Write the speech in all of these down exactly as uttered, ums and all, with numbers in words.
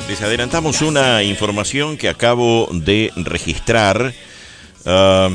Les adelantamos una información que acabo de registrar. Uh,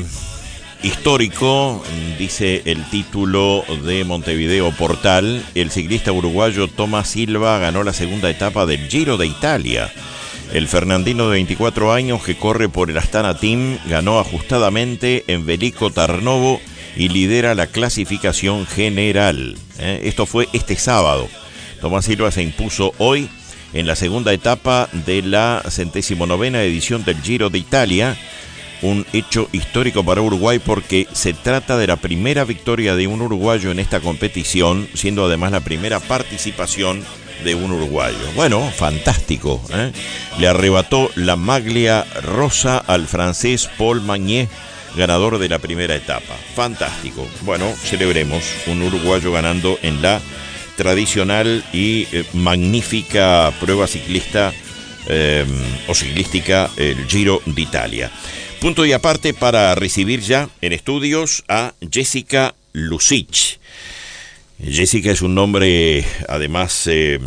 histórico, dice el título de Montevideo Portal. El ciclista uruguayo Tomás Silva ganó la segunda etapa del Giro de Italia. El fernandino de veinticuatro años, que corre por el Astana Team, ganó ajustadamente en Veliko Tarnovo y lidera la clasificación general. ¿Eh? Esto fue este sábado. Tomás Silva se impuso hoy en la segunda etapa de la centésimo novena edición del Giro de Italia. Un hecho histórico para Uruguay porque se trata de la primera victoria de un uruguayo en esta competición, siendo además la primera participación de un uruguayo. Bueno, fantástico, ¿eh? Le arrebató la maglia rosa al francés Paul Magnier, ganador de la primera etapa. Fantástico. Bueno, celebremos un uruguayo ganando en la tradicional y eh, magnífica prueba ciclista eh, o ciclística, el Giro de Italia. Punto y aparte para recibir ya en estudios a Jessica Lucic. Jessica es un nombre además eh,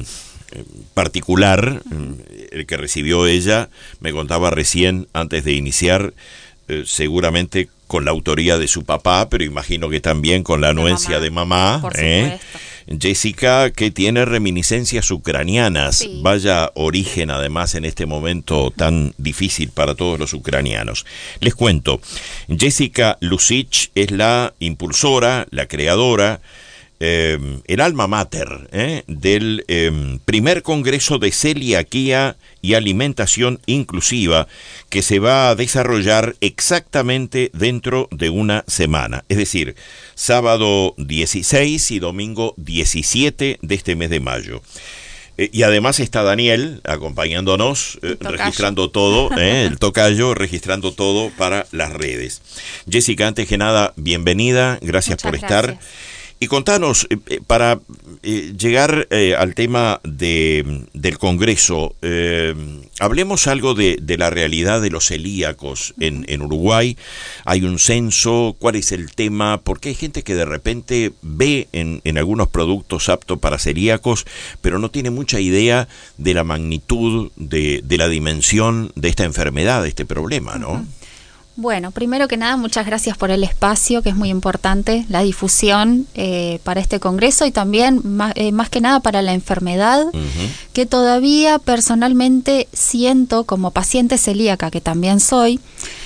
particular, el que recibió ella, me contaba recién antes de iniciar, eh, seguramente con la autoría de su papá, pero imagino que también con la anuencia de mamá. Por ¿eh? Jessica, que tiene reminiscencias ucranianas. Sí. Vaya origen, además, en este momento tan difícil para todos los ucranianos. Les cuento, Jessica Lucic es la impulsora, la creadora, eh, el alma mater eh, del eh, primer Congreso de Celiaquía y Alimentación Inclusiva, que se va a desarrollar exactamente dentro de una semana. Es decir, sábado dieciséis y domingo diecisiete de este mes de mayo. Eh, y además está Daniel acompañándonos, eh, registrando todo, eh, el tocayo, registrando todo para las redes. Jessica, antes que nada, bienvenida, gracias Muchas por estar. Gracias. Y contanos, eh, para eh, llegar eh, al tema de, del Congreso, eh, hablemos algo de, de la realidad de los celíacos en, en Uruguay. Hay un censo, ¿cuál es el tema? Porque hay gente que de repente ve en, en algunos productos aptos para celíacos, pero no tiene mucha idea de la magnitud, de, de la dimensión de esta enfermedad, de este problema, ¿no? Uh-huh. Bueno, primero que nada, muchas gracias por el espacio, que es muy importante, la difusión eh, para este congreso y también más, eh, más que nada para la enfermedad, uh-huh. que todavía personalmente siento, como paciente celíaca que también soy,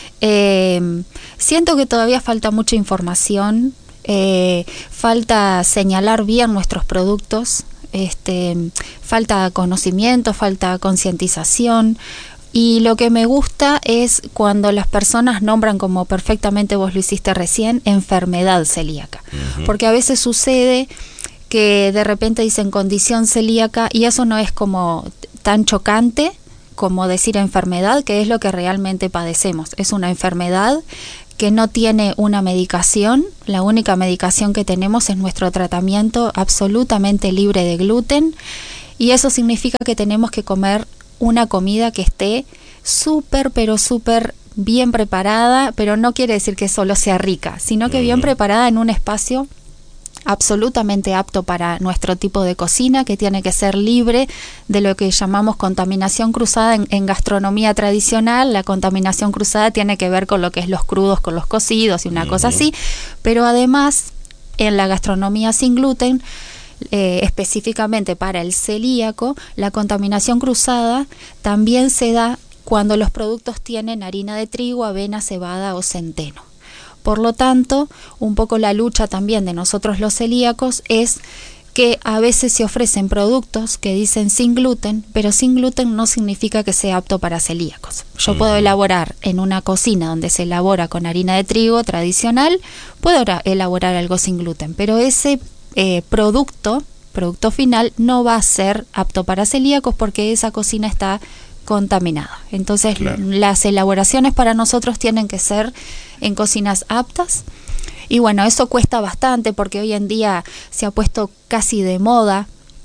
eh, siento que todavía falta mucha información, eh, falta señalar bien nuestros productos, este, falta conocimiento, falta concientización. Y lo que me gusta es cuando las personas nombran, como perfectamente vos lo hiciste recién, enfermedad celíaca. Uh-huh. Porque a veces sucede que de repente dicen condición celíaca y eso no es como tan chocante como decir enfermedad, que es lo que realmente padecemos. Es una enfermedad que no tiene una medicación. La única medicación que tenemos es nuestro tratamiento absolutamente libre de gluten y eso significa que tenemos que comer una comida que esté súper, pero súper bien preparada, pero no quiere decir que solo sea rica, sino que bien preparada en un espacio absolutamente apto para nuestro tipo de cocina, que tiene que ser libre de lo que llamamos contaminación cruzada en, en gastronomía tradicional. La contaminación cruzada tiene que ver con lo que es los crudos con los cocidos y una uh-huh. cosa así, pero además en la gastronomía sin gluten, Eh, específicamente para el celíaco, la contaminación cruzada también se da cuando los productos tienen harina de trigo, avena, cebada o centeno. Por lo tanto, un poco la lucha también de nosotros los celíacos es que a veces se ofrecen productos que dicen sin gluten, pero sin gluten no significa que sea apto para celíacos. Yo uh-huh. puedo elaborar en una cocina donde se elabora con harina de trigo tradicional, puedo elaborar algo sin gluten, pero ese Eh, producto, producto final no va a ser apto para celíacos porque esa cocina está contaminada. Entonces, claro. las elaboraciones para nosotros tienen que ser en cocinas aptas. Y bueno, eso cuesta bastante porque hoy en día se ha puesto casi de moda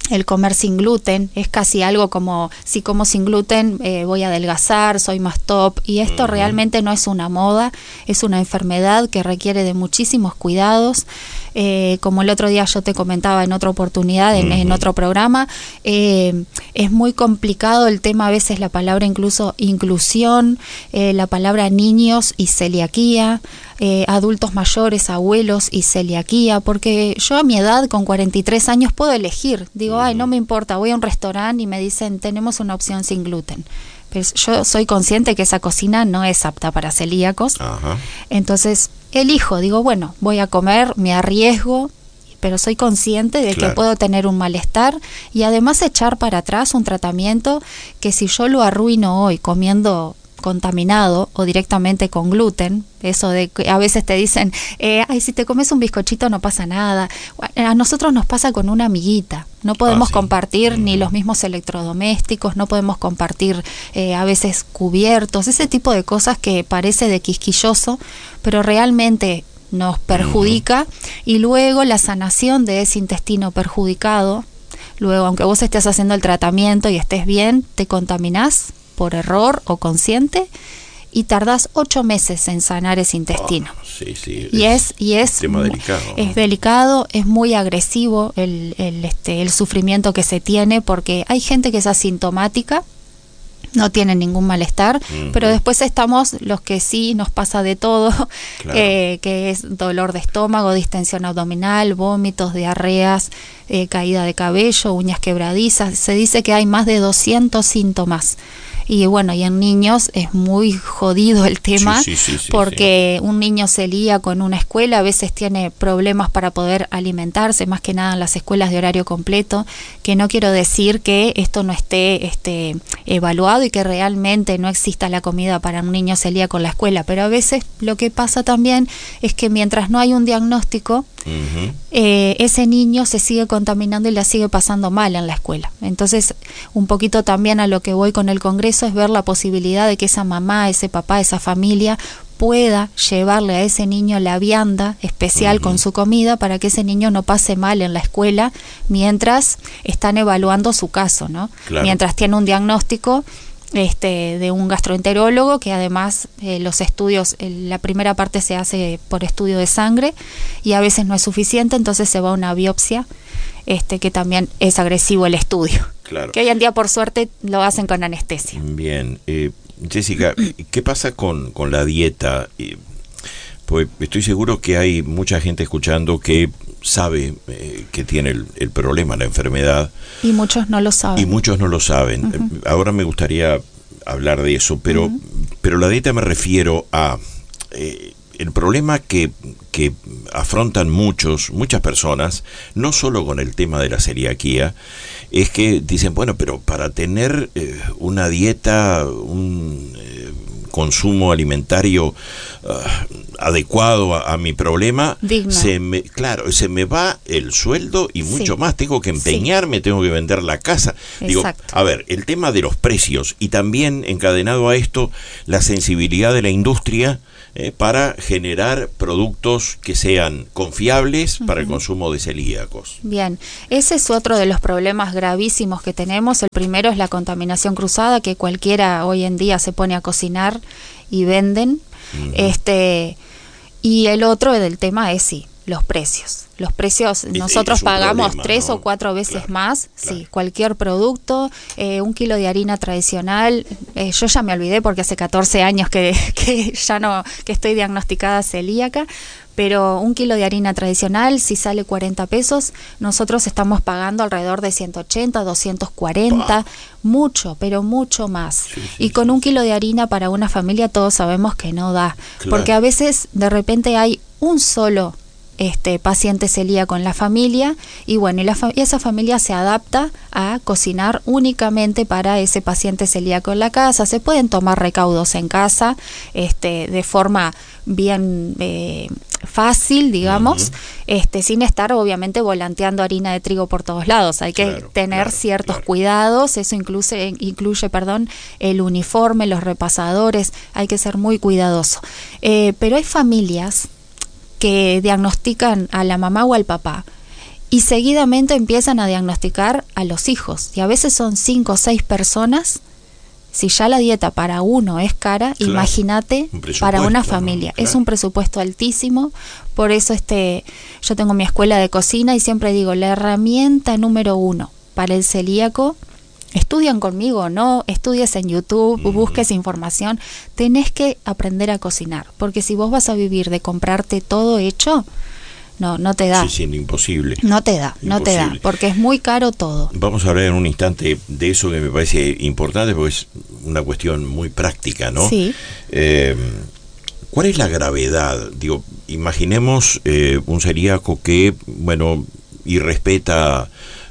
el comer sin gluten, es casi algo como si como sin gluten eh, voy a adelgazar, soy más top, y esto uh-huh. realmente no es una moda, es una enfermedad que requiere de muchísimos cuidados. Eh, como el otro día yo te comentaba en otra oportunidad, en, uh-huh. en otro programa, eh, es muy complicado el tema, a veces la palabra incluso inclusión, eh, la palabra niños y celiaquía, eh, adultos mayores, abuelos y celiaquía, porque yo a mi edad, con cuarenta y tres años, puedo elegir, digo, uh-huh. ay, no me importa, voy a un restaurante y me dicen, tenemos una opción sin gluten. Pero yo soy consciente que esa cocina no es apta para celíacos, uh-huh. entonces elijo, digo, bueno, voy a comer, me arriesgo, pero soy consciente de claro. que puedo tener un malestar y además echar para atrás un tratamiento que si yo lo arruino hoy comiendo contaminado o directamente con gluten, eso de que a veces te dicen, eh, ay, si te comes un bizcochito no pasa nada, a nosotros nos pasa con una amiguita, no podemos ah, sí. compartir uh-huh. ni los mismos electrodomésticos, no podemos compartir eh, a veces cubiertos, ese tipo de cosas que parece de quisquilloso, pero realmente nos perjudica, uh-huh. y luego la sanación de ese intestino perjudicado, luego aunque vos estés haciendo el tratamiento y estés bien, te contaminás por error o consciente y tardás ocho meses en sanar ese intestino. Oh, sí, sí, y es, es y es tema delicado, es ¿no? delicado, es muy agresivo el, el este el sufrimiento que se tiene, porque hay gente que es asintomática, no tienen ningún malestar, uh-huh. pero después estamos los que sí nos pasa de todo, claro. eh, que es dolor de estómago, distensión abdominal, vómitos, diarreas, eh, caída de cabello, uñas quebradizas. Se dice que hay más de doscientos síntomas. Y bueno, y en niños es muy jodido el tema, sí, sí, sí, sí, porque sí. un niño celíaco en una escuela a veces tiene problemas para poder alimentarse, más que nada en las escuelas de horario completo, que no quiero decir que esto no esté este, evaluado y que realmente no exista la comida para un niño celíaco en la escuela, pero a veces lo que pasa también es que mientras no hay un diagnóstico, uh-huh. eh, ese niño se sigue contaminando y la sigue pasando mal en la escuela. Entonces, un poquito también a lo que voy con el Congreso es ver la posibilidad de que esa mamá, ese papá, esa familia pueda llevarle a ese niño la vianda especial uh-huh. con su comida para que ese niño no pase mal en la escuela mientras están evaluando su caso, ¿no? Claro. Mientras tiene un diagnóstico este de un gastroenterólogo, que además eh, los estudios, eh, la primera parte se hace por estudio de sangre y a veces no es suficiente, entonces se va a una biopsia, este que también es agresivo el estudio. Claro. Que hoy en día por suerte lo hacen con anestesia. Bien, eh, Jessica, ¿qué pasa con, con la dieta? Eh, pues estoy seguro que hay mucha gente escuchando que sabe eh, que tiene el, el problema, la enfermedad. Y muchos no lo saben. Y muchos no lo saben. Uh-huh. Ahora me gustaría hablar de eso, pero, uh-huh. pero la dieta me refiero a eh, el problema que, que afrontan muchos, muchas personas, no solo con el tema de la celiaquía, es que dicen, bueno, pero para tener eh, una dieta, un eh, consumo alimentario uh, adecuado a, a mi problema, se me, claro, se me va el sueldo y mucho sí. más, tengo que empeñarme, sí. tengo que vender la casa. Exacto. Digo, a ver, el tema de los precios y también encadenado a esto, la sensibilidad de la industria eh, para generar productos que sean confiables uh-huh. para el consumo de celíacos. Bien, ese es otro de los problemas gravísimos que tenemos. El primero es la contaminación cruzada, que cualquiera hoy en día se pone a cocinar y venden. Uh-huh. Este, y el otro del tema es sí, los precios. Los precios, nosotros pagamos problema, tres ¿no? o cuatro veces claro, más, claro. sí, cualquier producto, eh, un kilo de harina tradicional, eh, yo ya me olvidé porque hace catorce años que, que ya no, que estoy diagnosticada celíaca, pero un kilo de harina tradicional, si sale cuarenta pesos, nosotros estamos pagando alrededor de ciento ochenta, doscientos cuarenta, bah. mucho, pero mucho más. Sí, sí, y con sí, un kilo de harina para una familia todos sabemos que no da, claro. porque a veces de repente hay un solo este paciente celíaco en la familia y bueno, y, la fa- y esa familia se adapta a cocinar únicamente para ese paciente celíaco en la casa. Se pueden tomar recaudos en casa este de forma bien eh, fácil, digamos, uh-huh. este sin estar obviamente volanteando harina de trigo por todos lados. Hay que claro, tener claro, ciertos claro. cuidados, eso incluye, incluye perdón, el uniforme, los repasadores, hay que ser muy cuidadoso. Eh, pero hay familias que diagnostican a la mamá o al papá y seguidamente empiezan a diagnosticar a los hijos, y a veces son cinco o seis personas. Si ya la dieta para uno es cara, claro, imagínate para una familia. ¿No? Claro. Es un presupuesto altísimo, por eso este, yo tengo mi escuela de cocina y siempre digo, la herramienta número uno para el celíaco, estudian conmigo, no estudies en YouTube, mm. busques información, tenés que aprender a cocinar, porque si vos vas a vivir de comprarte todo hecho, no, no te da. Sí, sí, imposible. No te da, imposible. No te da, porque es muy caro todo. Vamos a hablar en un instante de eso que me parece importante, porque es una cuestión muy práctica, ¿no? Sí. Eh, ¿Cuál es la gravedad? Digo, imaginemos eh, un celíaco que, bueno, y respeta,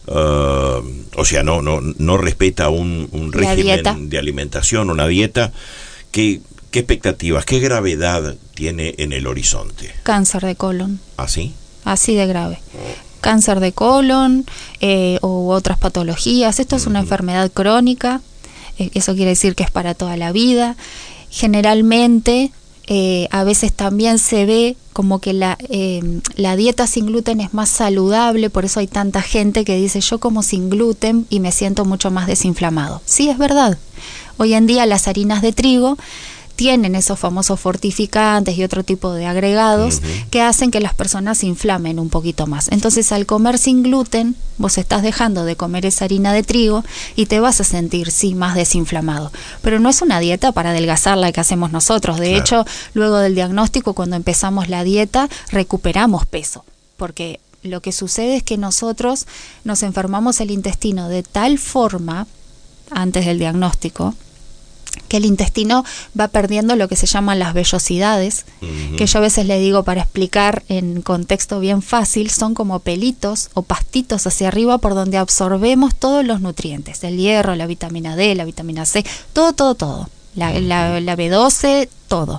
uh, o sea, no, no, no respeta un, un régimen de alimentación, una dieta, que... ¿Qué expectativas, qué gravedad tiene en el horizonte? Cáncer de colon. ¿Así? Así de grave. Oh. Cáncer de colon eh, u otras patologías. Esto es una uh-huh. enfermedad crónica. Eh, eso quiere decir que es para toda la vida. Generalmente, eh, a veces también se ve como que la, eh, la dieta sin gluten es más saludable. Por eso hay tanta gente que dice, yo como sin gluten y me siento mucho más desinflamado. Sí, es verdad. Hoy en día las harinas de trigo tienen esos famosos fortificantes y otro tipo de agregados uh-huh. que hacen que las personas se inflamen un poquito más. Entonces, al comer sin gluten, vos estás dejando de comer esa harina de trigo y te vas a sentir, sí, más desinflamado. Pero no es una dieta para adelgazar la que hacemos nosotros. De claro. hecho, luego del diagnóstico, cuando empezamos la dieta, recuperamos peso. Porque lo que sucede es que nosotros nos enfermamos el intestino de tal forma, antes del diagnóstico, que el intestino va perdiendo lo que se llaman las vellosidades, uh-huh. que yo a veces le digo para explicar en contexto bien fácil, son como pelitos o pastitos hacia arriba por donde absorbemos todos los nutrientes, el hierro, la vitamina D, la vitamina C, todo, todo, todo, la, uh-huh. la, la B doce, todo.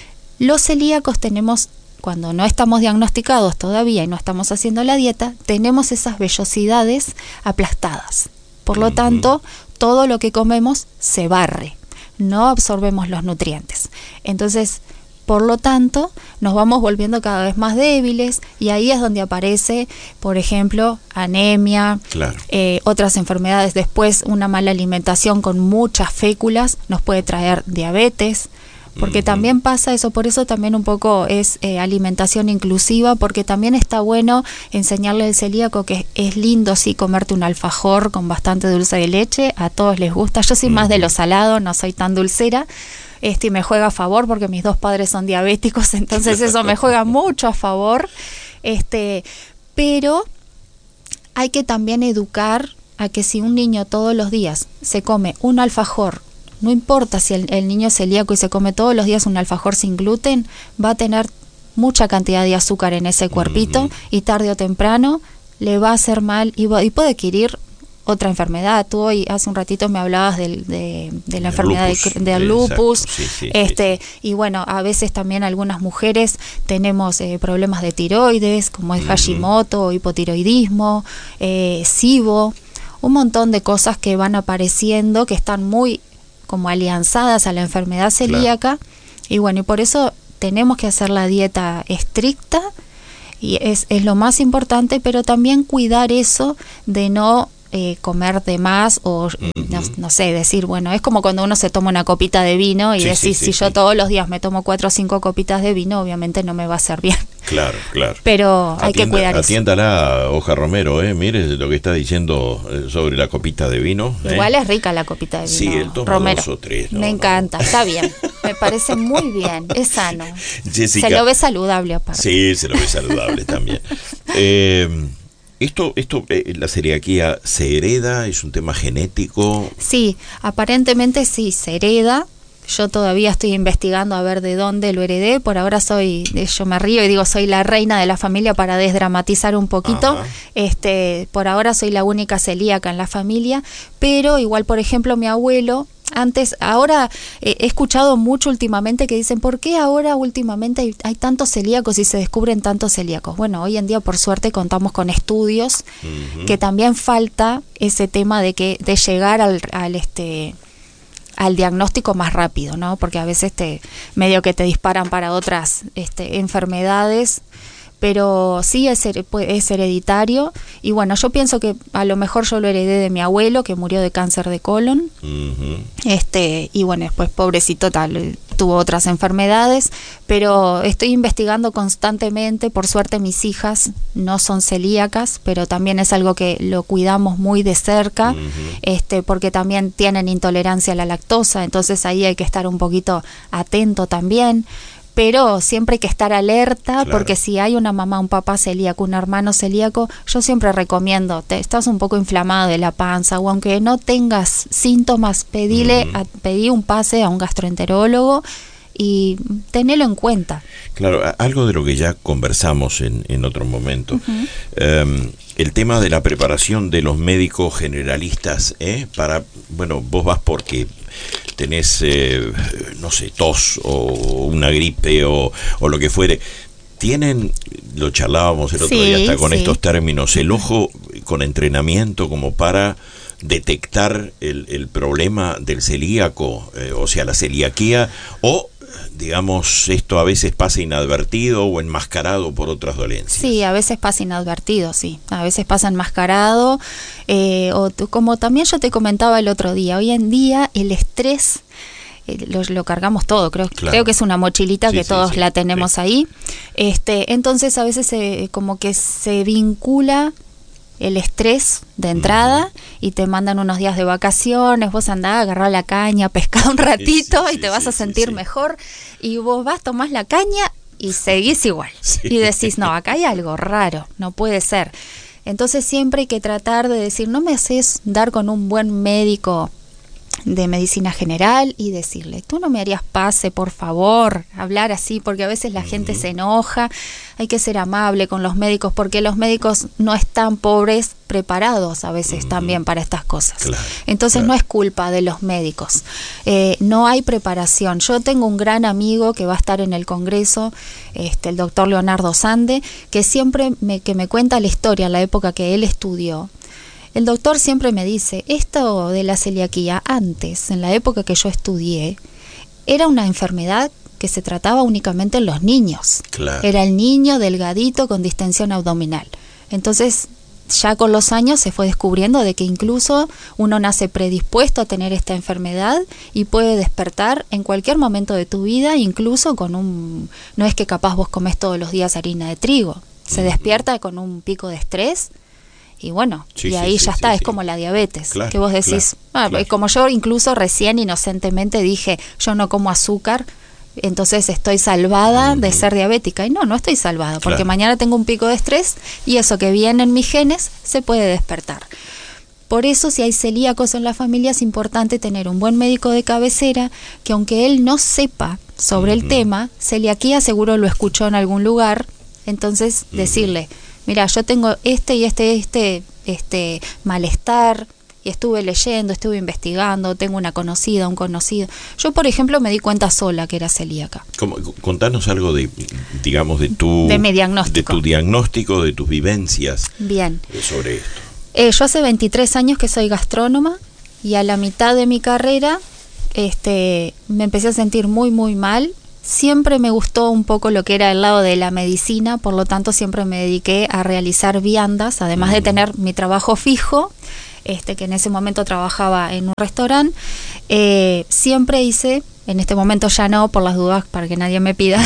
Los celíacos tenemos, cuando no estamos diagnosticados todavía y no estamos haciendo la dieta, tenemos esas vellosidades aplastadas. Por lo uh-huh. tanto, todo lo que comemos se barre. No absorbemos los nutrientes. Entonces, por lo tanto, nos vamos volviendo cada vez más débiles y ahí es donde aparece, por ejemplo, anemia, claro. eh, otras enfermedades. Después, una mala alimentación con muchas féculas nos puede traer diabetes, porque uh-huh. también pasa eso, por eso también un poco es eh, alimentación inclusiva, porque también está bueno enseñarle al celíaco que es, es lindo sí comerte un alfajor con bastante dulce de leche, a todos les gusta. Yo soy uh-huh. más de lo salado, no soy tan dulcera, este y me juega a favor porque mis dos padres son diabéticos, entonces eso me juega mucho a favor, este, pero hay que también educar a que si un niño todos los días se come un alfajor, no importa si el, el niño es celíaco y se come todos los días un alfajor sin gluten, va a tener mucha cantidad de azúcar en ese cuerpito uh-huh. y tarde o temprano le va a hacer mal y, va, y puede adquirir otra enfermedad. Tú hoy hace un ratito me hablabas del, de, de la el enfermedad lupus, de, del lupus, sí, sí, este sí. y bueno, a veces también algunas mujeres tenemos eh, problemas de tiroides, como es uh-huh. Hashimoto, hipotiroidismo, eh, SIBO, un montón de cosas que van apareciendo que están muy como alianzadas a la enfermedad celíaca, claro. y bueno, y por eso tenemos que hacer la dieta estricta, y es, es lo más importante, pero también cuidar eso de no eh, comer de más o uh-huh. no, no sé, decir, bueno, es como cuando uno se toma una copita de vino y sí, decir, sí, sí, si sí. yo todos los días me tomo cuatro o cinco copitas de vino, obviamente no me va a hacer bien. Claro, claro. Pero hay Atienda, que cuidar eso. Atiéndala, Hoja Romero, ¿eh? Mire lo que está diciendo sobre la copita de vino. ¿eh? Igual es rica la copita de vino. Sí, él toma Romero. dos o tres. No, me no, encanta, no. Está bien. Me parece muy bien, es sano. Jessica, se lo ve saludable aparte. Sí, se lo ve saludable también. Eh, esto, esto eh, la celiaquía se hereda, es un tema genético. Sí, aparentemente sí, se hereda. Yo todavía estoy investigando a ver de dónde lo heredé. Por ahora soy, yo me río y digo, soy la reina de la familia para desdramatizar un poquito. Ajá. Este, por ahora soy la única celíaca en la familia, pero igual, por ejemplo, mi abuelo, antes, ahora eh, he escuchado mucho últimamente que dicen, ¿por qué ahora últimamente hay, hay tantos celíacos y se descubren tantos celíacos? Bueno, hoy en día por suerte contamos con estudios, uh-huh. que también falta ese tema de que de llegar al, al este al diagnóstico más rápido, ¿no? Porque a veces te medio que te disparan para otras este, enfermedades, pero sí es, es hereditario. Y bueno, yo pienso que a lo mejor yo lo heredé de mi abuelo, que murió de cáncer de colon. Uh-huh. Este, y bueno, después pobrecito tal, tuvo otras enfermedades, pero estoy investigando constantemente. Por suerte mis hijas no son celíacas, pero también es algo que lo cuidamos muy de cerca, uh-huh. este, porque también tienen intolerancia a la lactosa, entonces ahí hay que estar un poquito atento también. Pero siempre hay que estar alerta, claro. porque si hay una mamá, un papá celíaco, un hermano celíaco, yo siempre recomiendo, te estás un poco inflamado de la panza, o aunque no tengas síntomas, pedile, uh-huh. a, pedí un pase a un gastroenterólogo y tenelo en cuenta. Claro, algo de lo que ya conversamos en, en otro momento, uh-huh. um, el tema de la preparación de los médicos generalistas, ¿eh? Para, bueno, vos vas porque tenés, eh, no sé, tos o una gripe o, o lo que fuere. Tienen, lo charlábamos el otro sí, día hasta con sí. estos términos, el ojo con entrenamiento como para detectar el, el problema del celíaco, eh, o sea, la celiaquía, o digamos, esto a veces pasa inadvertido o enmascarado por otras dolencias. Sí, a veces pasa inadvertido, sí. A veces pasa enmascarado. Eh, o t- como también yo te comentaba el otro día, hoy en día el estrés eh, lo, lo cargamos todo. Creo, claro. creo que es una mochilita sí, que sí, todos sí, la tenemos sí. ahí. Este, entonces a veces se, como que se vincula el estrés de entrada uh-huh. y te mandan unos días de vacaciones, vos andás, agarrás la caña, pescá un ratito sí, sí, y te sí, vas sí, a sentir sí, mejor y vos vas, tomás la caña y seguís igual sí. y decís, no, acá hay algo raro, no puede ser. Entonces siempre hay que tratar de decir, no me haces dar con un buen médico de medicina general y decirle, tú no me harías pase, por favor, hablar así, porque a veces la uh-huh. gente se enoja. Hay que ser amable con los médicos, porque los médicos no están pobres preparados a veces uh-huh. también para estas cosas. Claro, Entonces claro. no es culpa de los médicos, eh, no hay preparación. Yo tengo un gran amigo que va a estar en el Congreso, este, el doctor Leonardo Sande, que siempre me, que me cuenta la historia, la época que él estudió. El doctor siempre me dice, esto de la celiaquía antes, en la época que yo estudié, era una enfermedad que se trataba únicamente en los niños. Claro. Era el niño delgadito con distensión abdominal. Entonces, ya con los años se fue descubriendo de que incluso uno nace predispuesto a tener esta enfermedad y puede despertar en cualquier momento de tu vida, incluso con un... No es que capaz vos comés todos los días harina de trigo. Se despierta con un pico de estrés. Y bueno, sí, y ahí sí, ya sí, está, sí, es sí. como la diabetes, claro, que vos decís, claro, ah, claro. como yo incluso recién inocentemente dije, yo no como azúcar, entonces estoy salvada uh-huh. de ser diabética. Y no, no estoy salvada, porque claro. mañana tengo un pico de estrés y eso que viene en mis genes se puede despertar. Por eso, si hay celíacos en la familia, es importante tener un buen médico de cabecera, que aunque él no sepa sobre uh-huh. el tema, celiaquía seguro lo escuchó en algún lugar, entonces uh-huh. decirle, mira, yo tengo este y este, este, este malestar, y estuve leyendo, estuve investigando, tengo una conocida, un conocido. Yo, por ejemplo, me di cuenta sola que era celíaca. ¿Cómo? Contanos algo de, digamos, de tu... De mi diagnóstico. De tu diagnóstico, de tus vivencias. Bien. Sobre esto. Eh, yo hace veintitrés años que soy gastrónoma, y a la mitad de mi carrera este, me empecé a sentir muy, muy mal. Siempre me gustó un poco lo que era el lado de la medicina, por lo tanto siempre me dediqué a realizar viandas, además de tener mi trabajo fijo, este que en ese momento trabajaba en un restaurante. Eh, siempre hice, en este momento ya no, por las dudas, para que nadie me pida,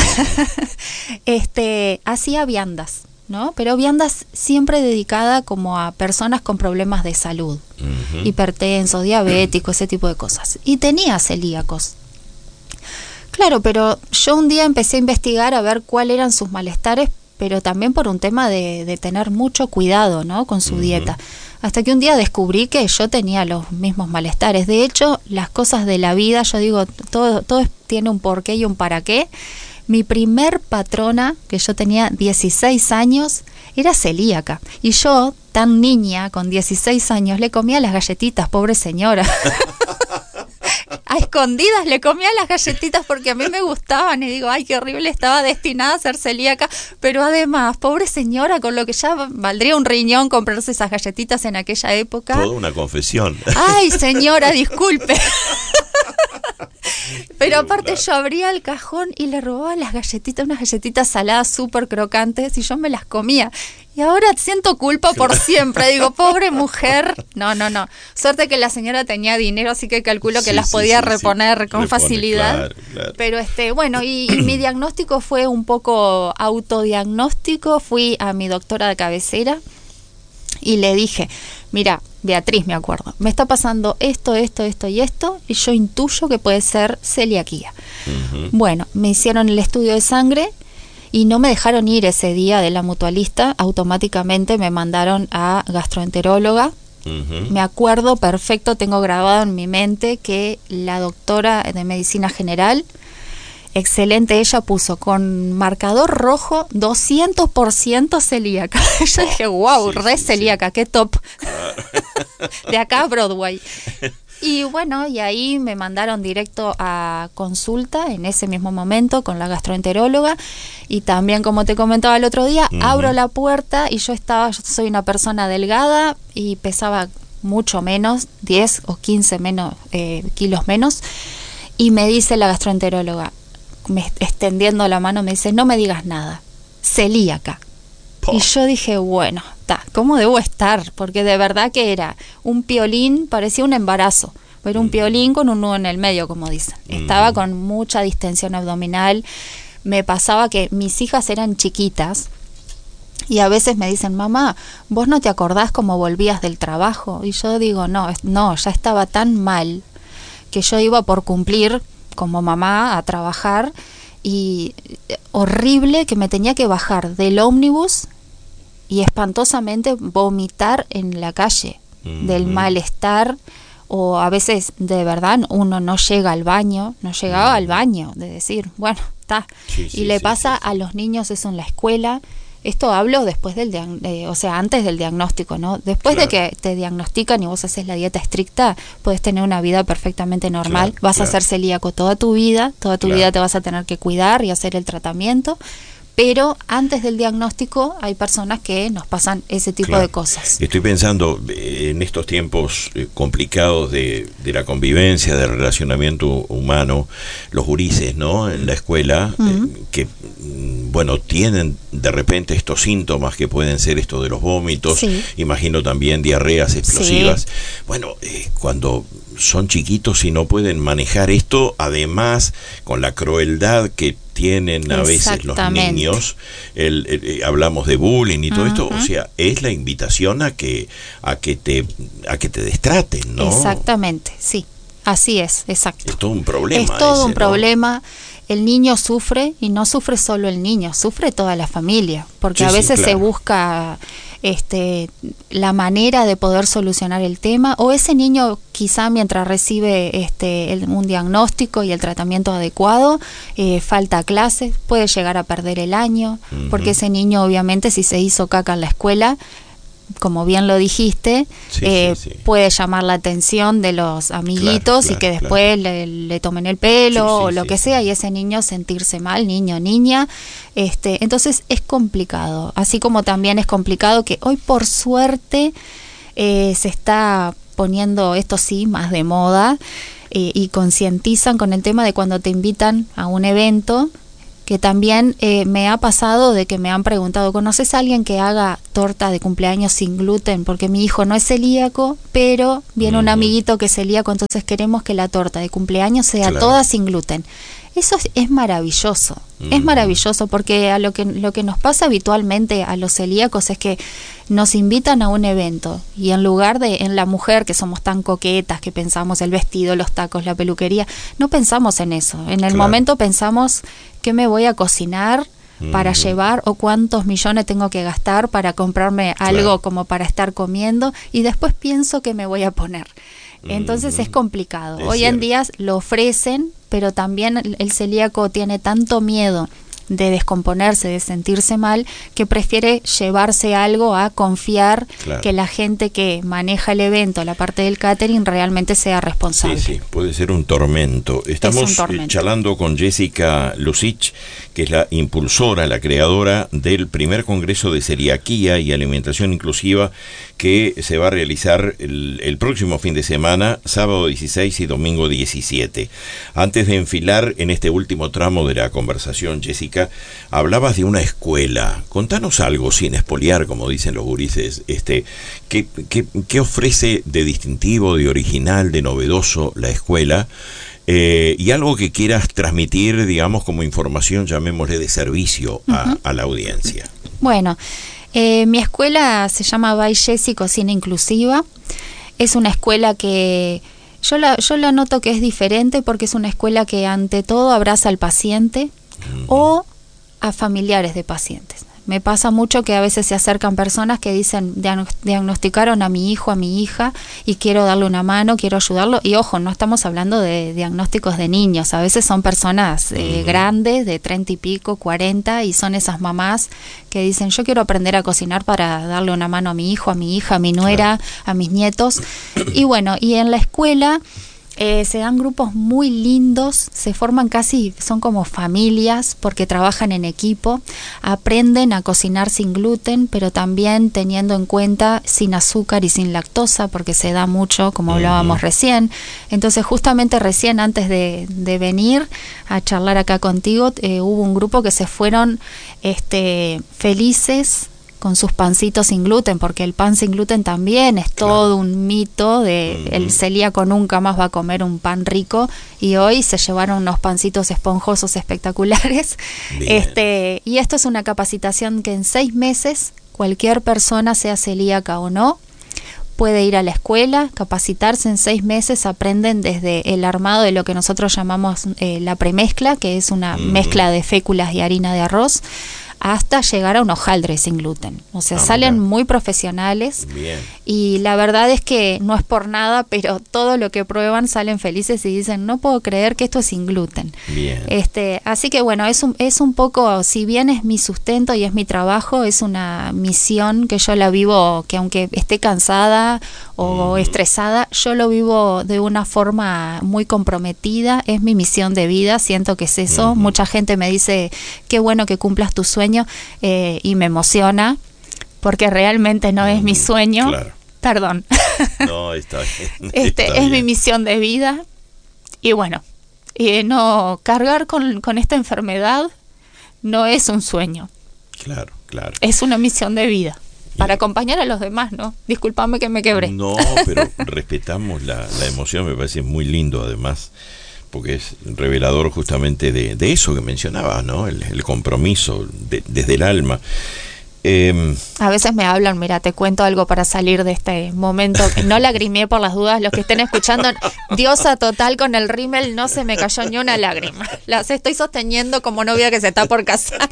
este hacía viandas, ¿no? Pero viandas siempre dedicada como a personas con problemas de salud, uh-huh. hipertensos, diabéticos, ese tipo de cosas. Y tenía celíacos. Claro, pero yo un día empecé a investigar a ver cuáles eran sus malestares, pero también por un tema de, de tener mucho cuidado, ¿no? Con su uh-huh. dieta. Hasta que un día descubrí que yo tenía los mismos malestares. De hecho, las cosas de la vida, yo digo, todo, todo tiene un porqué y un para qué. Mi primer patrona, que yo tenía dieciséis años, era celíaca. Y yo, tan niña, con dieciséis años, le comía las galletitas, pobre señora. A escondidas le comía las galletitas porque a mí me gustaban y digo, ay, qué horrible, estaba destinada a ser celíaca, pero además, pobre señora, con lo que ya valdría un riñón comprarse esas galletitas en aquella época. Toda una confesión. Ay, señora, disculpe. Pero aparte yo abría el cajón y le robaba las galletitas, unas galletitas saladas súper crocantes, y yo me las comía. Y ahora siento culpa por siempre. Digo, pobre mujer. No, no, no. Suerte que la señora tenía dinero, así que calculo que sí, las podía sí, sí, reponer sí. con Repone, facilidad. Claro, claro. Pero este, bueno, y, y mi diagnóstico fue un poco autodiagnóstico. Fui a mi doctora de cabecera y le dije, mira, Beatriz, me acuerdo, me está pasando esto, esto, esto y esto, y yo intuyo que puede ser celiaquía. Uh-huh. Bueno, me hicieron el estudio de sangre y no me dejaron ir ese día de la mutualista, automáticamente me mandaron a gastroenteróloga. Uh-huh. Me acuerdo perfecto, tengo grabado en mi mente que la doctora de medicina general, excelente, ella puso con marcador rojo doscientos por ciento celíaca. Yo oh, dije, wow, sí, re sí, celíaca, sí. Qué top. Claro. De acá a Broadway. Y bueno, y ahí me mandaron directo a consulta en ese mismo momento con la gastroenteróloga. Y también, como te comentaba el otro día, uh-huh. abro la puerta y yo estaba, yo soy una persona delgada y pesaba mucho menos, diez o quince menos, eh, kilos menos. Y me dice la gastroenteróloga, me, extendiendo la mano, me dice, no me digas nada, celíaca. Oh. Y yo dije, bueno, ta, ¿cómo debo estar? Porque de verdad que era un piolín, parecía un embarazo, pero un mm. piolín con un nudo en el medio, como dicen. Mm. Estaba con mucha distensión abdominal. Me pasaba que mis hijas eran chiquitas y a veces me dicen, mamá, ¿vos no te acordás cómo volvías del trabajo? Y yo digo, no, no, ya estaba tan mal que yo iba por cumplir como mamá a trabajar, y horrible que me tenía que bajar del ómnibus y espantosamente vomitar en la calle, mm-hmm. del malestar, o a veces de verdad uno no llega al baño, no llegaba mm-hmm. al baño, de decir, bueno, está, sí, sí, y le sí, pasa sí, sí. a los niños eso en la escuela. Esto hablo después del, eh, o sea, antes del diagnóstico, ¿no? Después claro. de que te diagnostican y vos haces la dieta estricta, puedes tener una vida perfectamente normal. Claro, vas claro. a ser celíaco toda tu vida, toda tu claro. vida te vas a tener que cuidar y hacer el tratamiento. Pero antes del diagnóstico hay personas que nos pasan ese tipo claro. de cosas. Estoy pensando en estos tiempos complicados de, de la convivencia, del relacionamiento humano, los gurises, ¿no? En la escuela, uh-huh. eh, que, bueno, tienen de repente estos síntomas que pueden ser esto de los vómitos, sí. imagino también diarreas explosivas. Sí. Bueno, eh, cuando son chiquitos y no pueden manejar esto, además con la crueldad que tienen a veces los niños, el, el, el, hablamos de bullying y todo uh-huh. esto, o sea, es la invitación a que a que te a que te destraten, ¿no? Exactamente, sí, así es, exacto. Es todo un problema. Es todo ese, un ¿no? problema. El niño sufre, y no sufre solo el niño, sufre toda la familia, porque sí, a veces sí, claro. se busca este la manera de poder solucionar el tema, o ese niño quizá mientras recibe este el, un diagnóstico y el tratamiento adecuado, eh, falta clases, puede llegar a perder el año, uh-huh. porque ese niño obviamente si se hizo caca en la escuela, como bien lo dijiste, sí, eh, sí, sí. puede llamar la atención de los amiguitos, claro, claro, y que después claro. le, le tomen el pelo sí, sí, o lo sí, que sí. sea, y ese niño sentirse mal, niño, niña. Este, entonces es complicado, así como también es complicado que hoy por suerte eh, se está poniendo esto sí más de moda, eh, y concientizan con el tema de cuando te invitan a un evento, que también eh, me ha pasado de que me han preguntado, ¿conoces a alguien que haga torta de cumpleaños sin gluten? Porque mi hijo no es celíaco, pero viene uh-huh. un amiguito que es celíaco, entonces queremos que la torta de cumpleaños sea claro. toda sin gluten. Eso es, es maravilloso, uh-huh. es maravilloso, porque a lo que lo que nos pasa habitualmente a los celíacos es que nos invitan a un evento y en lugar de en la mujer, que somos tan coquetas, que pensamos el vestido, los tacos, la peluquería, no pensamos en eso. En el claro. momento pensamos qué me voy a cocinar para uh-huh. llevar, o cuántos millones tengo que gastar para comprarme algo claro. como para estar comiendo, y después pienso qué me voy a poner. Entonces uh-huh. es complicado. Es Hoy cierto. en día lo ofrecen, pero también el celíaco tiene tanto miedo de descomponerse, de sentirse mal, que prefiere llevarse algo a confiar claro. que la gente que maneja el evento, la parte del catering, realmente sea responsable. Sí, sí, puede ser un tormento. Estamos un tormento. charlando con Jessica Lucich, que es la impulsora, la creadora del primer Congreso de Celiaquía y Alimentación Inclusiva, que que se va a realizar el, el próximo fin de semana, sábado dieciséis y domingo diecisiete. Antes de enfilar en este último tramo de la conversación, Jessica, hablabas de una escuela. Contanos algo, sin espoliar, como dicen los gurises, este, ¿qué, qué, qué ofrece de distintivo, de original, de novedoso la escuela? Eh, y algo que quieras transmitir, digamos, como información, llamémosle de servicio a, uh-huh. a la audiencia. Bueno, eh, mi escuela se llama By Jessie Cocina Inclusiva. Es una escuela que yo la, yo la noto que es diferente porque es una escuela que ante todo abraza al paciente uh-huh. o a familiares de pacientes. Me pasa mucho que a veces se acercan personas que dicen, diagnosticaron a mi hijo, a mi hija, y quiero darle una mano, quiero ayudarlo. Y ojo, no estamos hablando de diagnósticos de niños, a veces son personas eh, uh-huh. grandes, de treinta y pico, cuarenta, y son esas mamás que dicen, yo quiero aprender a cocinar para darle una mano a mi hijo, a mi hija, a mi nuera, a mis nietos. Y bueno, y en la escuela Eh, se dan grupos muy lindos, se forman casi, son como familias porque trabajan en equipo, aprenden a cocinar sin gluten, pero también teniendo en cuenta sin azúcar y sin lactosa, porque se da mucho, como hablábamos uh-huh. recién. Entonces justamente recién antes de, de venir a charlar acá contigo, eh, hubo un grupo que se fueron este, felices con sus pancitos sin gluten, porque el pan sin gluten también es todo claro. un mito de uh-huh. el celíaco nunca más va a comer un pan rico, y hoy se llevaron unos pancitos esponjosos espectaculares. Este, y esto es una capacitación que en seis meses cualquier persona, sea celíaca o no, puede ir a la escuela, capacitarse en seis meses, aprenden desde el armado de lo que nosotros llamamos eh, la premezcla, que es una uh-huh. mezcla de féculas y harina de arroz, hasta llegar a un hojaldre sin gluten. O sea, ah, salen mira. muy profesionales. Bien. Y la verdad es que no es por nada, pero todo lo que prueban salen felices y dicen, no puedo creer que esto es sin gluten. Bien. Este, así que bueno, es un, es un poco, si bien es mi sustento y es mi trabajo, es una misión que yo la vivo, que aunque esté cansada o mm. estresada, yo lo vivo de una forma muy comprometida. Es mi misión de vida, siento que es eso. Mm. Mucha gente me dice, qué bueno que cumplas tu sueño. Eh, y me emociona porque realmente no es mi sueño, claro. perdón, no, está bien, este, está es bien. mi misión de vida. Y bueno, eh, no cargar con, con esta enfermedad no es un sueño, claro, claro, es una misión de vida para acompañar a los demás, ¿no? Discúlpame que me quebré. No, pero respetamos la, la emoción, me parece muy lindo además, porque es revelador justamente de, de eso que mencionaba, ¿no? El, el compromiso de, desde el alma. Eh, a veces me hablan, mira, te cuento algo para salir de este momento, que no lagrimé por las dudas, los que estén escuchando, diosa total con el rímel, no se me cayó ni una lágrima, las estoy sosteniendo como novia que se está por casar.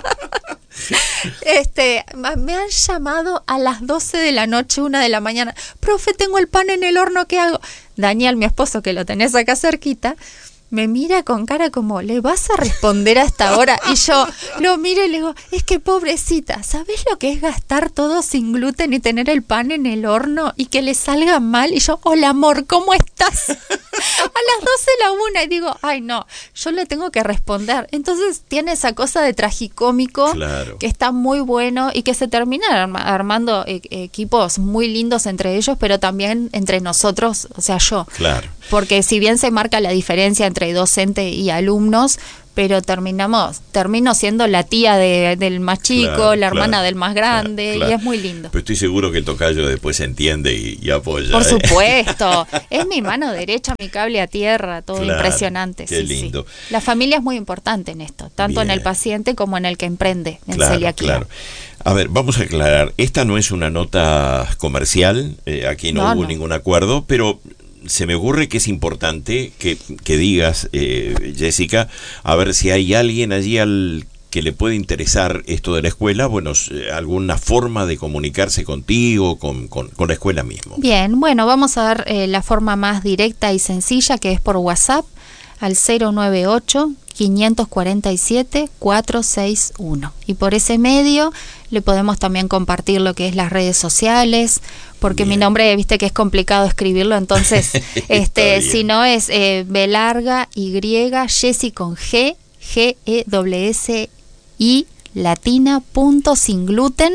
Este, me han llamado a las doce de la noche, una de la mañana, profe, tengo el pan en el horno, ¿qué hago? Daniel, mi esposo, que lo tenés acá cerquita, me mira con cara como, ¿le vas a responder a esta hora? Y yo lo miro y le digo, es que pobrecita, ¿sabés lo que es gastar todo sin gluten y tener el pan en el horno y que le salga mal? Y yo, hola amor, ¿cómo estás? A las doce la una, y digo, ay no, yo le tengo que responder. Entonces tiene esa cosa de tragicómico, claro. que está muy bueno y que se terminan arma- armando e- equipos muy lindos entre ellos, pero también entre nosotros, o sea, yo. Claro. Porque si bien se marca la diferencia entre docente y alumnos, pero terminamos, termino siendo la tía de, del más chico, claro, la hermana claro, del más grande, claro, claro. y es muy lindo. Pero estoy seguro que el tocayo después se entiende y, y apoya. Por ¿eh? supuesto, es mi mano derecha, mi cable a tierra, todo claro, impresionante. Qué sí, lindo. Sí. La familia es muy importante en esto, tanto Bien. en el paciente como en el que emprende en claro, celiaquía. Claro. A ver, vamos a aclarar, esta no es una nota comercial, eh, aquí no, no hubo no. ningún acuerdo, pero se me ocurre que es importante que, que digas, eh, Jessica, a ver si hay alguien allí al que le puede interesar esto de la escuela, bueno, alguna forma de comunicarse contigo, con, con, con la escuela mismo. Bien, bueno, vamos a dar eh, la forma más directa y sencilla, que es por WhatsApp, al cero nueve ocho, quinientos cuarenta y siete, cuatrocientos sesenta y uno. Y por ese medio le podemos también compartir lo que es las redes sociales, porque Bien. mi nombre, viste que es complicado escribirlo, entonces, este, si no es eh, B larga, Y, Jessie con G, G, E, S, S, I, latina, punto, sin gluten,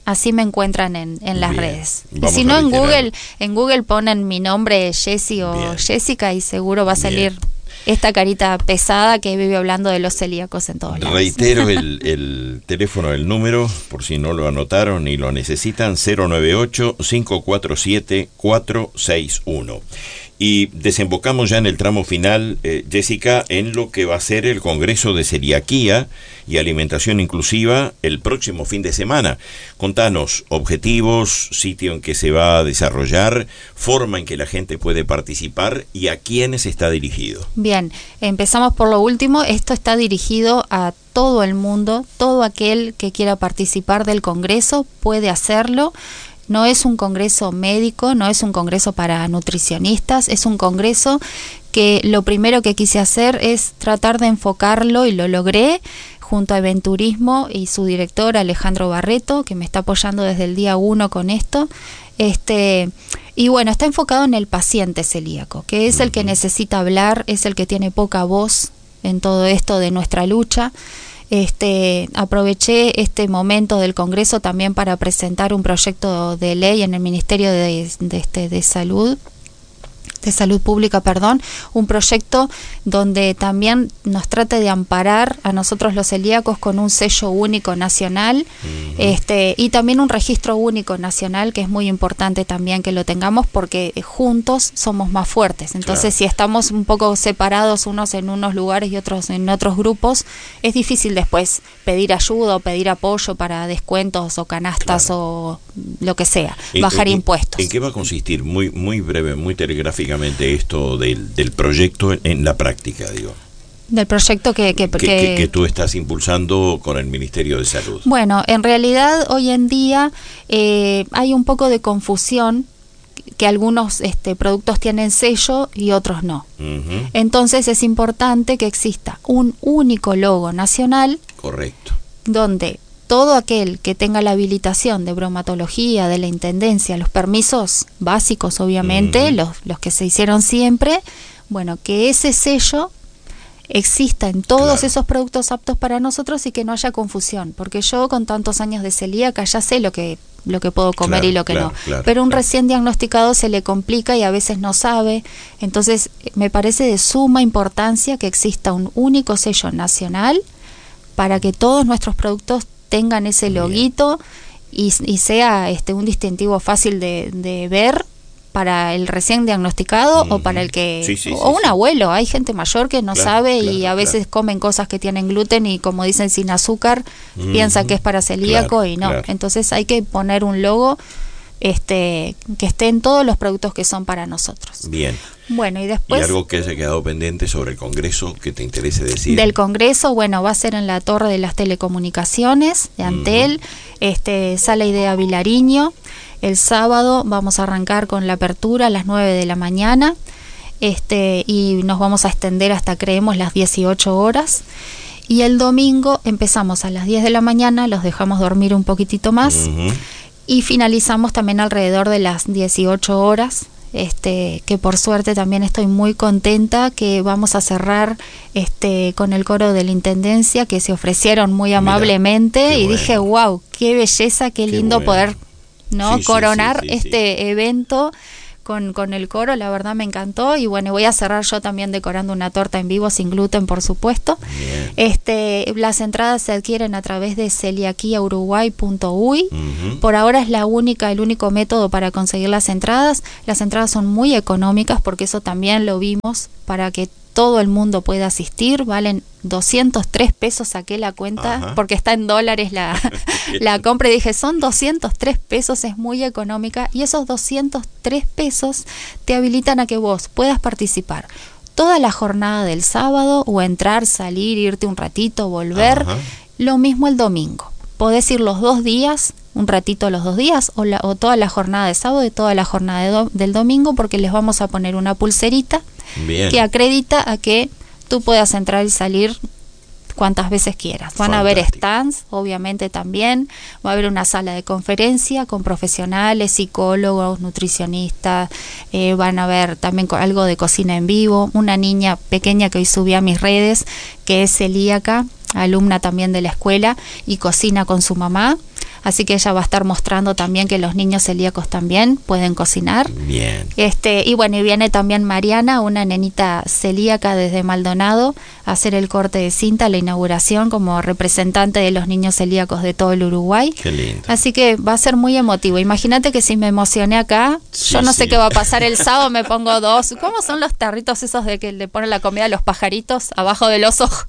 Así me encuentran en, en las Bien. redes. Y Vamos si a no, en reiterar. Google, en Google ponen mi nombre, Jessy o Bien. Jessica, y seguro va a salir Bien. esta carita pesada que vive hablando de los celíacos en todos lados. Reitero el, el teléfono, el número, por si no lo anotaron y lo necesitan, cero nueve ocho, cinco cuatro siete, cuatro seis uno. Y desembocamos ya en el tramo final, eh, Jessica, en lo que va a ser el Congreso de Celiaquía y Alimentación Inclusiva el próximo fin de semana. Contanos objetivos, sitio en que se va a desarrollar, forma en que la gente puede participar y a quiénes está dirigido. Bien, empezamos por lo último. Esto está dirigido a todo el mundo, todo aquel que quiera participar del Congreso puede hacerlo. No es un congreso médico, no es un congreso para nutricionistas, es un congreso que lo primero que quise hacer es tratar de enfocarlo, y lo logré junto a Eventurismo y su director Alejandro Barreto, que me está apoyando desde el día uno con esto. Este, y bueno, está enfocado en el paciente celíaco, que es el que necesita hablar, es el que tiene poca voz en todo esto de nuestra lucha. Este, aproveché este momento del Congreso también para presentar un proyecto de ley en el Ministerio de, de, este, de Salud, de Salud Pública, perdón, un proyecto donde también nos trata de amparar a nosotros los celíacos con un sello único nacional, uh-huh. este, y también un registro único nacional, que es muy importante también que lo tengamos, porque juntos somos más fuertes. Entonces, claro, si estamos un poco separados, unos en unos lugares y otros en otros grupos, es difícil después pedir ayuda o pedir apoyo para descuentos o canastas, claro, o lo que sea, bajar ¿En, impuestos. ¿En qué va a consistir? Muy, muy breve, muy telegráficamente, esto del, del proyecto en, en la práctica, digo. Del proyecto que que, que, que, que que tú estás impulsando con el Ministerio de Salud. Bueno, en realidad hoy en día eh, hay un poco de confusión, que algunos este, productos tienen sello y otros no. Uh-huh. Entonces es importante que exista un único logo nacional. Correcto. Donde todo aquel que tenga la habilitación de bromatología de la Intendencia, los permisos básicos obviamente, uh-huh, los, los que se hicieron siempre, bueno, que ese sello exista en todos, claro, esos productos aptos para nosotros, y que no haya confusión, porque yo con tantos años de celíaca ya sé lo que lo que puedo comer, claro, y lo que claro, no, claro, pero un claro. recién diagnosticado se le complica y a veces no sabe. Entonces me parece de suma importancia que exista un único sello nacional para que todos nuestros productos tengan ese loguito y, y sea este un distintivo fácil de, de ver para el recién diagnosticado, uh-huh, o para el que sí, sí, o sí, un sí. abuelo. Hay gente mayor que no claro, sabe, claro, y a veces claro. comen cosas que tienen gluten y, como dicen, sin azúcar, uh-huh, piensan que es para celíaco, claro, y no. Claro. Entonces hay que poner un logo este que esté en todos los productos que son para nosotros. Bien. Bueno, y después... ¿Y algo que haya quedado pendiente sobre el Congreso que te interese decir? Del Congreso, bueno, va a ser en la Torre de las Telecomunicaciones de Antel, uh-huh, este, Sala Idea Vilariño. El sábado vamos a arrancar con la apertura a las nueve de la mañana, este, y nos vamos a extender hasta, creemos, las dieciocho horas. Y el domingo empezamos a las diez de la mañana, los dejamos dormir un poquitito más, uh-huh, y finalizamos también alrededor de las dieciocho horas. Este, que por suerte también estoy muy contenta que vamos a cerrar este con el coro de la Intendencia, que se ofrecieron muy amablemente. Mirá, y bueno. Dije, wow, qué belleza, qué, qué lindo bueno. poder no sí, coronar sí, sí, sí, este sí. evento con, con el coro. La verdad me encantó. Y bueno, voy a cerrar yo también decorando una torta en vivo sin gluten, por supuesto. Bien. Este, las entradas se adquieren a través de celiaquia uruguay punto uy. Uh-huh. Por ahora es la única, el único método para conseguir las entradas. Las entradas son muy económicas, porque eso también lo vimos, para que todo el mundo pueda asistir. Valen doscientos tres pesos, saqué la cuenta, ajá, porque está en dólares la, la compra, y dije, son doscientos tres pesos, es muy económica, y esos doscientos tres pesos te habilitan a que vos puedas participar toda la jornada del sábado, o entrar, salir, irte un ratito, volver. Ajá. Lo mismo el domingo. Podés ir los dos días, un ratito los dos días, o, la, o toda la jornada de sábado y toda la jornada de do, del domingo, porque les vamos a poner una pulserita Bien. que acredita a que tú puedas entrar y salir cuantas veces quieras. Van Fantástico. a haber stands, obviamente también. Va a haber una sala de conferencia con profesionales, psicólogos, nutricionistas. Eh, van a haber también algo de cocina en vivo. Una niña pequeña que hoy subí a mis redes, que es celíaca, alumna también de la escuela, y cocina con su mamá. así que ella va a estar mostrando también que los niños celíacos también pueden cocinar. Bien. Este, y bueno, y viene también Mariana, una nenita celíaca desde Maldonado, a hacer el corte de cinta, la inauguración como representante de los niños celíacos de todo el Uruguay. Qué lindo. Así que va a ser muy emotivo. Imagínate que si me emocioné acá, Sí, yo no sí. sé qué va a pasar el sábado, me pongo dos. ¿Cómo son los tarritos esos de que le ponen la comida a los pajaritos abajo de los ojos?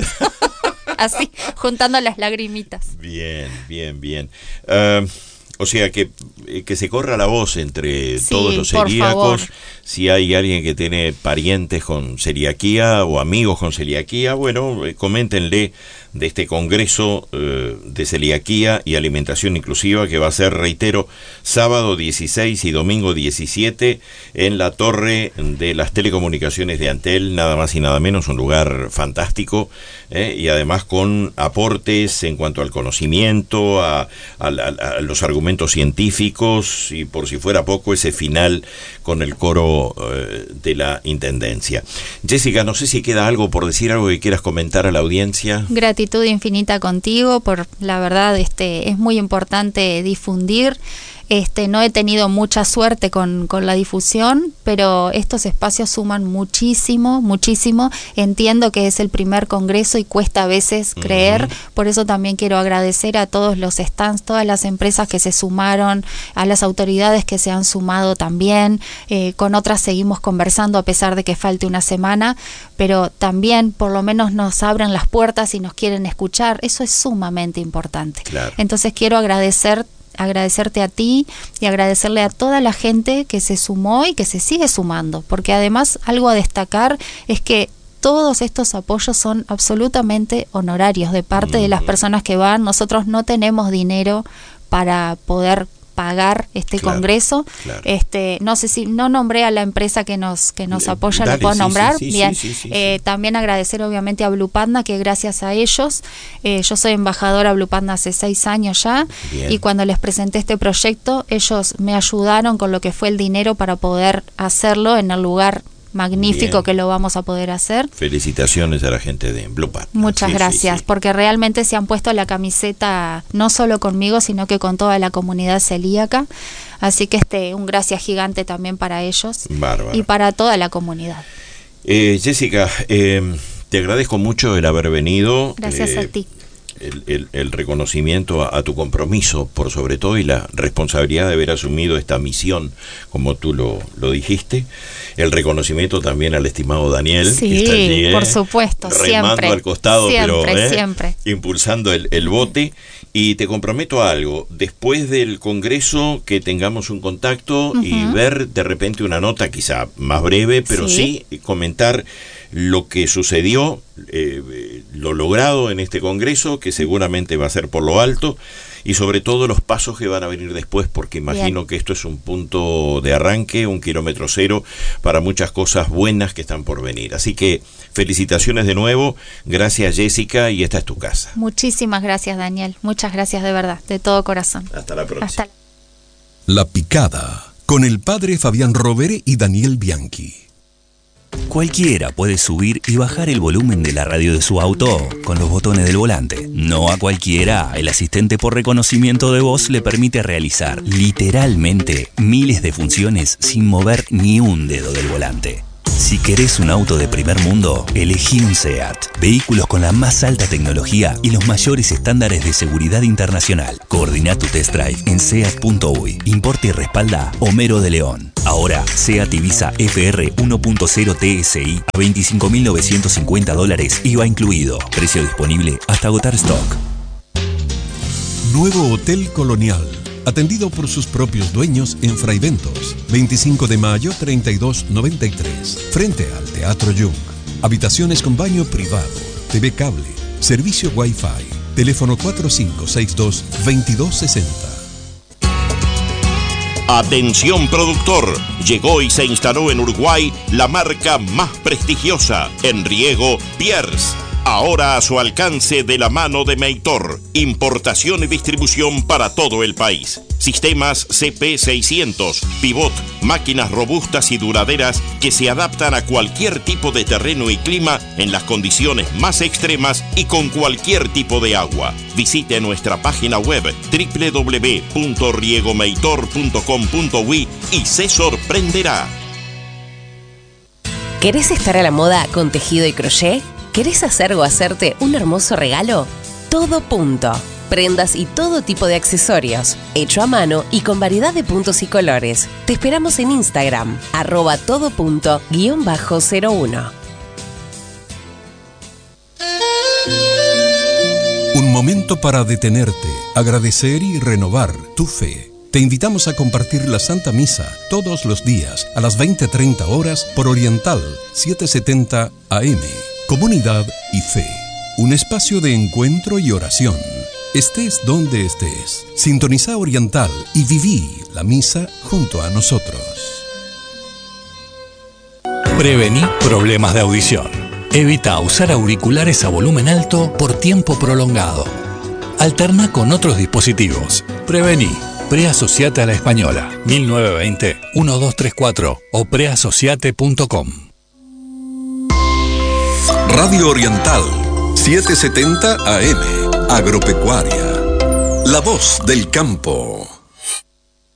Así, juntando las lagrimitas. Bien, bien, bien. Uh, o sea, que, que se corra la voz entre Sí, todos los por celíacos. favor. Si hay alguien que tiene parientes con celiaquía o amigos con celiaquía, bueno, eh, coméntenle de este congreso eh, de celiaquía y alimentación inclusiva que va a ser, reitero, sábado dieciséis y domingo diecisiete en la Torre de las Telecomunicaciones de Antel, nada más y nada menos, un lugar fantástico, eh, y además con aportes en cuanto al conocimiento, a, a, a, a los argumentos científicos y, por si fuera poco, ese final con el coro eh, de la Intendencia. Jessica, no sé si queda algo por decir, algo que quieras comentar a la audiencia. Gratitud infinita contigo, por la verdad, este, es muy importante difundir. Este, no he tenido mucha suerte con, con la difusión, pero estos espacios suman muchísimo, muchísimo. Entiendo que es el primer congreso y cuesta a veces creer, uh-huh. Por eso también quiero agradecer a todos los stands, todas las empresas que se sumaron, a las autoridades que se han sumado también. Eh, con otras seguimos conversando a pesar de que falte una semana, pero también por lo menos nos abren las puertas y nos quieren escuchar. Eso es sumamente importante. Claro. Entonces quiero agradecer agradecerte a ti y agradecerle a toda la gente que se sumó y que se sigue sumando, porque además algo a destacar es que todos estos apoyos son absolutamente honorarios de parte de las personas que van. Nosotros no tenemos dinero para poder pagar este claro, congreso. Claro. Este, no sé si no nombré a la empresa que nos que nos apoya, Dale, ¿lo puedo sí, nombrar? Sí, sí, Bien. Sí, sí, sí, eh, sí. También agradecer obviamente a Blue Panda, que gracias a ellos, eh, yo soy embajadora Blue Panda hace seis años ya. Bien. Y cuando les presenté este proyecto, ellos me ayudaron con lo que fue el dinero para poder hacerlo en el lugar magnífico. Bien. Que lo vamos a poder hacer. Felicitaciones a la gente de Blue Panda. Muchas sí, gracias, sí, sí. porque realmente se han puesto la camiseta no solo conmigo, sino que con toda la comunidad celíaca. Así que este un gracias gigante también para ellos. Bárbaro. Y para toda la comunidad. Eh, Jessica, eh, te agradezco mucho el haber venido. Gracias eh, a ti. El, el, el reconocimiento a, a tu compromiso, por sobre todo, y la responsabilidad de haber asumido esta misión, como tú lo, lo dijiste. El reconocimiento también al estimado Daniel. Sí, que está allí, ¿eh? Por supuesto, remando siempre. al costado, siempre, pero ¿eh? siempre. impulsando el, el bote. Y te comprometo a algo, después del congreso que tengamos un contacto uh-huh. y ver de repente una nota quizá más breve, pero sí, sí comentar lo que sucedió, eh, lo logrado en este congreso, que seguramente va a ser por lo alto, y sobre todo los pasos que van a venir después, porque imagino Bien. que esto es un punto de arranque, un kilómetro cero para muchas cosas buenas que están por venir. Así que felicitaciones de nuevo, gracias Jessica, y esta es tu casa. Muchísimas gracias Daniel, muchas gracias de verdad, de todo corazón. Hasta la próxima. Hasta... La Picada, con el padre Fabián Rovere y Daniel Bianchi. Cualquiera puede subir y bajar el volumen de la radio de su auto con los botones del volante. No a cualquiera, el asistente por reconocimiento de voz le permite realizar literalmente miles de funciones sin mover ni un dedo del volante. Si querés un auto de primer mundo, elegí un SEAT. Vehículos con la más alta tecnología y los mayores estándares de seguridad internacional. Coordina tu test drive en seat punto uy. Importa y respalda Homero de León. Ahora, SEAT Ibiza F R uno punto cero T S I a veinticinco mil novecientos cincuenta dólares I V A incluido. Precio disponible hasta agotar stock. Nuevo Hotel Colonial. Atendido por sus propios dueños en Fraiventos, veinticinco de mayo treinta y dos noventa y tres, frente al Teatro Jung. Habitaciones con baño privado, T V cable, servicio Wi-Fi, teléfono cuatro cinco seis dos, veintidós sesenta. Atención productor, llegó y se instaló en Uruguay la marca más prestigiosa en riego Pierce. ahora a su alcance de la mano de Meitor. Importación y distribución para todo el país. Sistemas C P seiscientos, pivot, máquinas robustas y duraderas que se adaptan a cualquier tipo de terreno y clima en las condiciones más extremas y con cualquier tipo de agua. Visite nuestra página web doble u doble u doble u punto riegomeitor punto com punto uy y se sorprenderá. ¿Querés estar a la moda con tejido y crochet? ¿Querés hacer o hacerte un hermoso regalo? Todo Punto. Prendas y todo tipo de accesorios, hecho a mano y con variedad de puntos y colores. Te esperamos en Instagram, arroba todo punto guión bajo cero uno. Un momento para detenerte, agradecer y renovar tu fe. Te invitamos a compartir la Santa Misa todos los días a las veinte treinta horas por Oriental setecientos setenta A M. Comunidad y fe. Un espacio de encuentro y oración. Estés donde estés. Sintoniza Oriental y viví la misa junto a nosotros. Prevení problemas de audición. Evita usar auriculares a volumen alto por tiempo prolongado. Alterna con otros dispositivos. Prevení. Preasociate a la Española. mil novecientos veinte, doce treinta y cuatro o preasociate punto com. Radio Oriental setecientos setenta A M. Agropecuaria. La voz del campo.